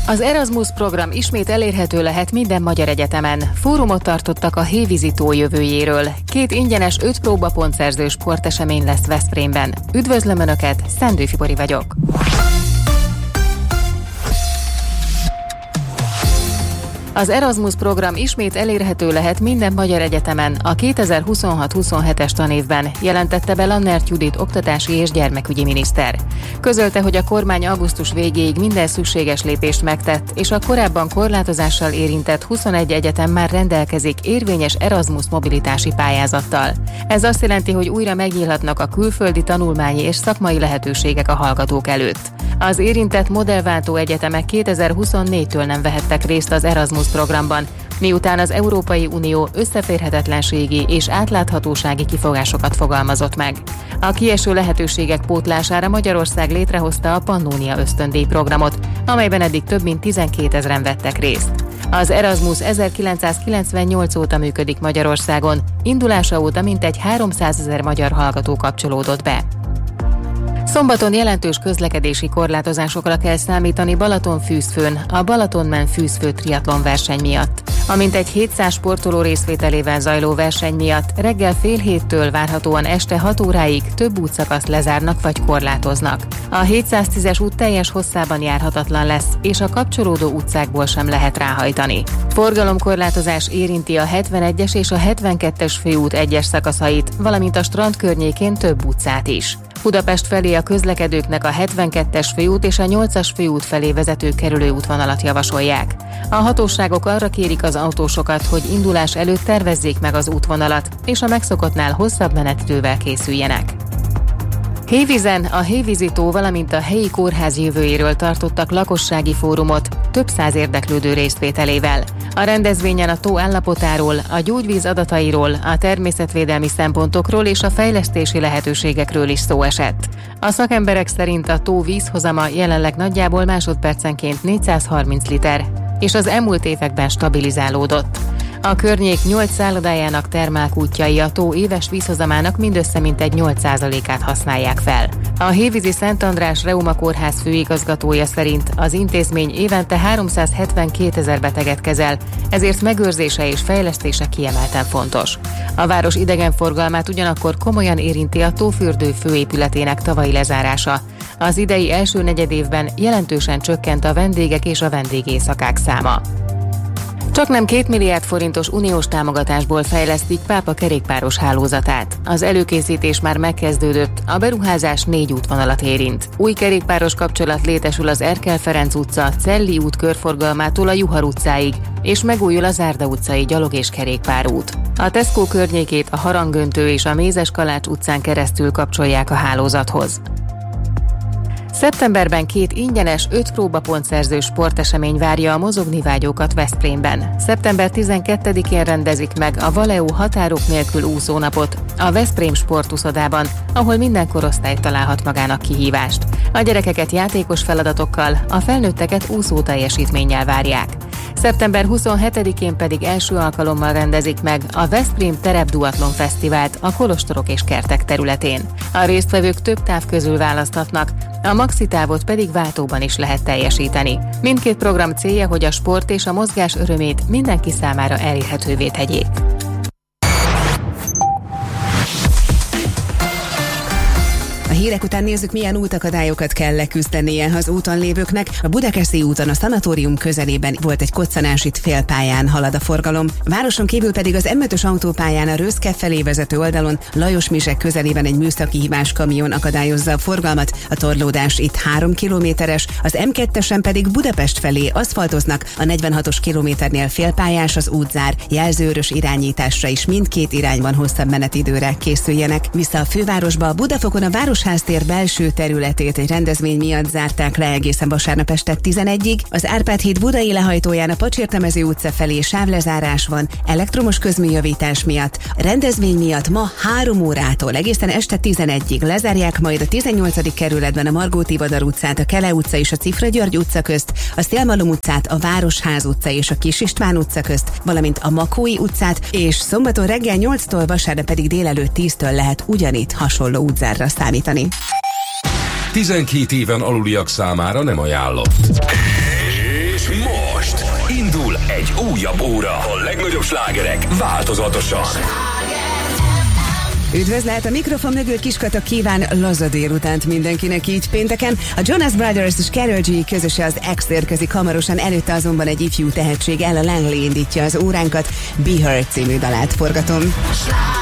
Az Erasmus program ismét elérhető lehet minden magyar egyetemen. Fórumot tartottak a Hévízi-tó jövőjéről. 2 ingyenes 5 próbapontszerző sportesemény lesz Veszprémben. Üdvözlöm Önöket, Szendő Fibori vagyok. Az Erasmus program ismét elérhető lehet minden magyar egyetemen a 2026-27-es tanévben, jelentette be Lannert Judit oktatási és gyermekügyi miniszter. Közölte, hogy a kormány augusztus végéig minden szükséges lépést megtett, és a korábban korlátozással érintett 21 egyetem már rendelkezik érvényes Erasmus mobilitási pályázattal. Ez azt jelenti, hogy újra megnyílhatnak a külföldi tanulmányi és szakmai lehetőségek a hallgatók előtt. Az érintett modellváltó egyetemek 2024-től nem vehettek részt az Erasmus programban, miután az Európai Unió összeférhetetlenségi és átláthatósági kifogásokat fogalmazott meg. A kieső lehetőségek pótlására Magyarország létrehozta a Pannónia ösztöndíj programot, amelyben eddig több mint 12 000-en vettek részt. Az Erasmus 1998 óta működik Magyarországon, indulása óta mintegy 300 000 magyar hallgató kapcsolódott be. Szombaton jelentős közlekedési korlátozásokra kell számítani Balatonfűzfőn, a Balatonmen fűzfő triatlon verseny miatt. A mintegy 700 sportoló részvételével zajló verseny miatt reggel fél 7-től várhatóan este 6 óráig több útszakaszt lezárnak vagy korlátoznak. A 710-es út teljes hosszában járhatatlan lesz, és a kapcsolódó utcákból sem lehet ráhajtani. Forgalomkorlátozás érinti a 71-es és a 72-es főút egyes szakaszait, valamint a strand környékén több utcát is. Budapest felé a közlekedőknek a 72-es főút és a 8-as főút felé vezető kerülő útvonalat javasolják. A hatóságok arra kérik az autósokat, hogy indulás előtt tervezzék meg az útvonalat, és a megszokottnál hosszabb menetidővel készüljenek. Hévízen a Hévízi-tó, valamint a helyi kórház jövőjéről tartottak lakossági fórumot több száz érdeklődő részvételével. A rendezvényen a tó állapotáról, a gyógyvíz adatairól, a természetvédelmi szempontokról és a fejlesztési lehetőségekről is szó esett. A szakemberek szerint a tó vízhozama jelenleg nagyjából másodpercenként 430 liter, és az elmúlt években stabilizálódott. A környék 8 szállodájának termálkútjai a tó éves vízhozamának mindössze mintegy 8%-át használják fel. A Hévízi Szent András Reuma Kórház főigazgatója szerint az intézmény évente 372 000 beteget kezel, ezért megőrzése és fejlesztése kiemelten fontos. A város idegenforgalmát ugyanakkor komolyan érinti a tófürdő főépületének tavalyi lezárása. Az idei első negyedévben jelentősen csökkent a vendégek és a vendégészakák száma. Csaknem 2 milliárd forintos uniós támogatásból fejlesztik Pápa kerékpáros hálózatát. Az előkészítés már megkezdődött, a beruházás 4 útvonalat érint. Új kerékpáros kapcsolat létesül az Erkel Ferenc utca, Celli út körforgalmától a Juhar utcáig, és megújul a Zárda utcai gyalog- és kerékpárút. A Tesco környékét a Harangöntő és a Mézes-Kalács utcán keresztül kapcsolják a hálózathoz. Szeptemberben 2 ingyenes 5 próbapontszerző sportesemény várja a mozogni vágyókat Veszprémben. Szeptember 12-én rendezik meg a Valeo határok nélkül úszónapot a Veszprém sportuszodában, ahol minden korosztály találhat magának kihívást. A gyerekeket játékos feladatokkal, a felnőtteket úszó teljesítménnyel várják. Szeptember 27-én pedig első alkalommal rendezik meg a Veszprém Terepduatlon Fesztivált a kolostorok és kertek területén. A résztvevők több táv közül választhatnak, a maxi távot pedig váltóban is lehet teljesíteni. Mindkét program célja, hogy a sport és a mozgás örömét mindenki számára elérhetővé tegyék. A hírek után nézzük, milyen útakadályokat kell leküzdenie az úton lévőknek. A Budakeszi úton a szanatórium közelében volt egy koccanás, itt félpályán halad a forgalom. Városon kívül pedig az M5-ös autópályán a Röszke felé vezető oldalon Lajos Mizsek közelében egy műszaki hibás kamion akadályozza a forgalmat. A torlódás itt 3 kilométeres, az M2-esen pedig Budapest felé aszfaltoznak, a 46-os kilométernél félpályás az útzár, jelzőörös irányításra is mindkét irányban hosszabb menetidőre készüljenek. Vissza a fővárosba, a Budafokon a Városház-tér belső területét egy rendezvény miatt zárták le egészen vasárnap este 11-ig. Az Árpád híd budai lehajtóján a Pacsirtemező utca felé sávlezárás van, elektromos közműjavítás miatt. A rendezvény miatt ma 3 órától egészen este 11-ig lezárják majd a 18. kerületben a Margó-Tivadar utcát, a Kele utca és a Cifra György utca közt, a Szélmalom utcát, a Városház utca és a Kis István utca közt, valamint a Makói utcát, és szombaton reggel 8-tól, vasárnap pedig délelőtt 10-től lehet ugyanitt hasonló útzárra számítani. 12 éven aluliak számára nem ajánlott. És És most indul egy újabb óra. A legnagyobb slágerek változatosan. Üdvözlet, a mikrofon mögül Kiskata kíván laza délutánt mindenkinek így pénteken. A Jonas Brothers és Karol G közöse az X érkezik hamarosan, előtte azonban egy ifjú tehetség, Ella Langley indítja az óránkat, Be Her című dalát forgatom.